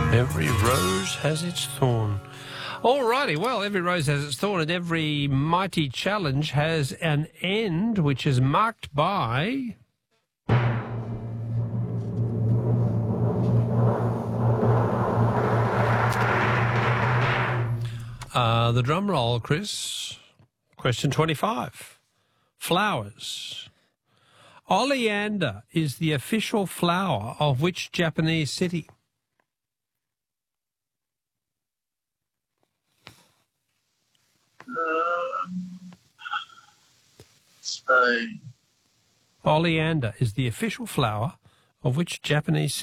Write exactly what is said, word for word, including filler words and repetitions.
Every rose has its thorn. Alrighty, well, every rose has its thorn and every mighty challenge has an end, which is marked by... Uh, the drum roll, Chris. Question twenty-five. Flowers. Oleander is the official flower of which Japanese city? Spain. Oleander is the official flower of which Japanese city?